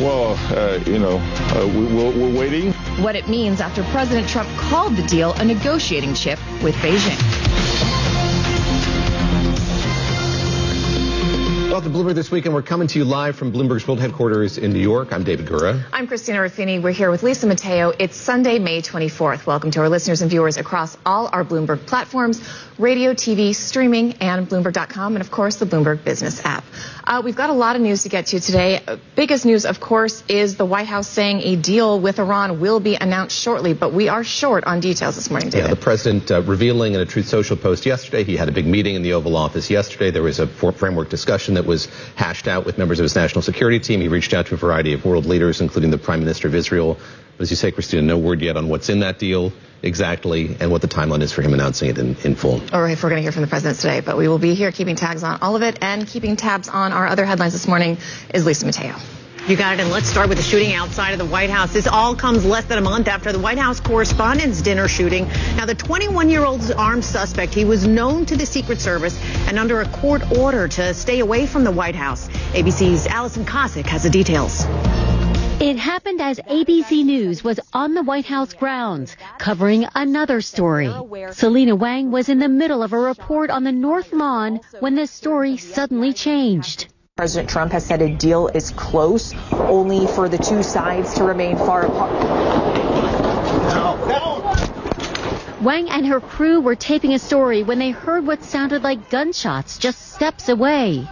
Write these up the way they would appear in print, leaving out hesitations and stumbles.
We're waiting. What it means after President Trump called the deal a negotiating chip with Beijing. Welcome to Bloomberg This Week, and we're coming to you live from Bloomberg's World Headquarters in New York. I'm David Gura. I'm Christina Ruffini. We're here with Lisa Mateo. It's Sunday, May 24th. Welcome to our listeners and viewers across all our Bloomberg platforms, radio, TV, streaming, and Bloomberg.com, and, of course, the Bloomberg Business app. We've got a lot of news to get to today. Biggest news, of course, is the White House saying a deal with Iran will be announced shortly, but we are short on details this morning, David. Yeah, the president revealing in a Truth Social post yesterday. He had a big meeting in the Oval Office yesterday. There was a framework discussion that was hashed out with members of his national security team. He reached out to a variety of world leaders, including the Prime Minister of Israel. But as you say, Christina, no word yet on what's in that deal exactly and what the timeline is for him announcing it in full. Or if we're going to hear from the president today, but we will be here keeping tags on all of it, and keeping tabs on our other headlines this morning is Lisa Mateo. You got it, and let's start with the shooting outside of the White House. This all comes less than a month after the White House Correspondents' Dinner shooting. Now, the 21-year-old armed suspect, he was known to the Secret Service and under a court order to stay away from the White House. ABC's Allison Kosick has the details. It happened as ABC News was on the White House grounds, covering another story. Selena Wang was in the middle of a report on the North Lawn when the story suddenly changed. President Trump has said a deal is close, only for the two sides to remain far apart. Wang and her crew were taping a story when they heard what sounded like gunshots just steps away.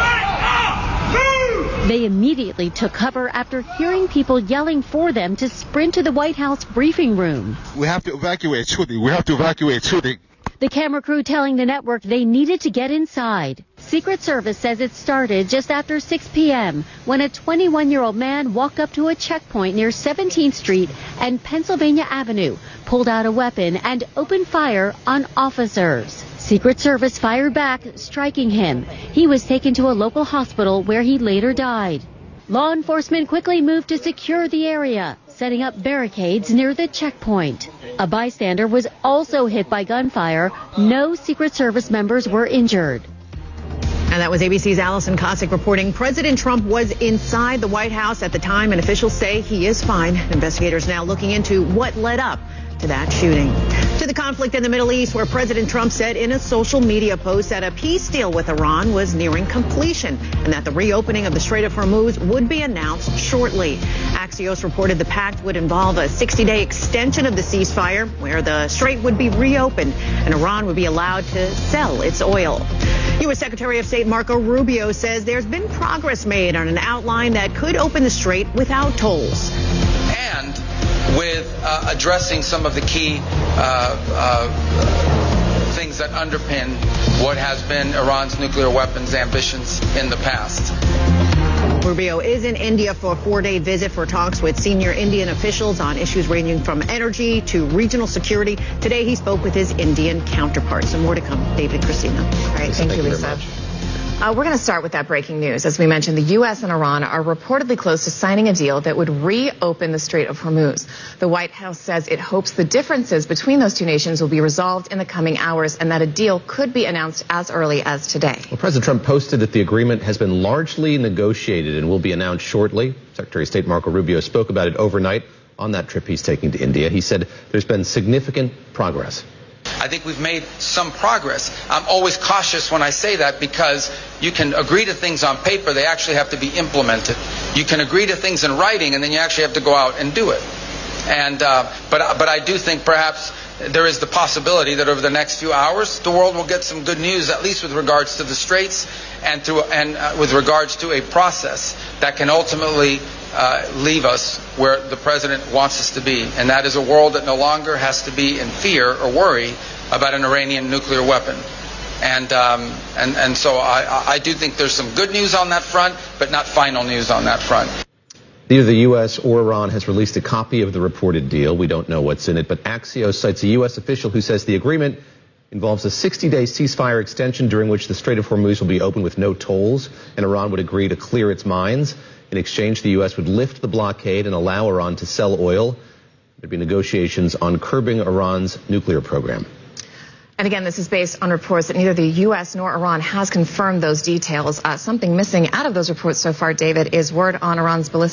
They immediately took cover after hearing people yelling for them to sprint to the White House briefing room. We have to evacuate shooting. We have to evacuate shooting. The camera crew telling the network they needed to get inside. Secret Service says it started just after 6 p.m. when a 21-year-old man walked up to a checkpoint near 17th Street and Pennsylvania Avenue, pulled out a weapon, and opened fire on officers. Secret Service fired back, striking him. He was taken to a local hospital where he later died. Law enforcement quickly moved to secure the area, setting up barricades near the checkpoint. A bystander was also hit by gunfire. No Secret Service members were injured. And that was ABC's Allison Kosick reporting. President Trump was inside the White House at the time, and officials say he is fine. Investigators now looking into what led up to that shooting. To the conflict in the Middle East, where President Trump said in a social media post that a peace deal with Iran was nearing completion and that the reopening of the Strait of Hormuz would be announced shortly. Axios reported the pact would involve a 60-day extension of the ceasefire, where the strait would be reopened and Iran would be allowed to sell its oil. U.S. Secretary of State Marco Rubio says there's been progress made on an outline that could open the strait without tolls. And with addressing some of the key things that underpin what has been Iran's nuclear weapons ambitions in the past. Rubio is in India for a 4-day visit for talks with senior Indian officials on issues ranging from energy to regional security. Today he spoke with his Indian counterparts. And more to come. David, Christina. All right, thank you, Lisa. We're going to start with that breaking news. As we mentioned, the U.S. and Iran are reportedly close to signing a deal that would reopen the Strait of Hormuz. The White House says it hopes the differences between those two nations will be resolved in the coming hours and that a deal could be announced as early as today. Well, President Trump posted that the agreement has been largely negotiated and will be announced shortly. Secretary of State Marco Rubio spoke about it overnight on that trip he's taking to India. He said there's been significant progress. I think we've made some progress. I'm always cautious when I say that because you can agree to things on paper, they actually have to be implemented. You can agree to things in writing, and then you actually have to go out and do it. And but I do think perhaps there is the possibility that over the next few hours, the world will get some good news, at least with regards to the straits and with regards to a process that can ultimately leave us where the president wants us to be, and that is a world that no longer has to be in fear or worry about an Iranian nuclear weapon. And so I do think there's some good news on that front, but not final news on that front. Neither the U.S. or Iran has released a copy of the reported deal. We don't know what's in it, but Axios cites a U.S. official who says the agreement involves a 60-day ceasefire extension during which the Strait of Hormuz will be open with no tolls, and Iran would agree to clear its mines. In exchange, the U.S. would lift the blockade and allow Iran to sell oil. There'd be negotiations on curbing Iran's nuclear program. And again, this is based on reports that neither the U.S. nor Iran has confirmed those details. Something missing out of those reports so far, David, is word on Iran's ballistic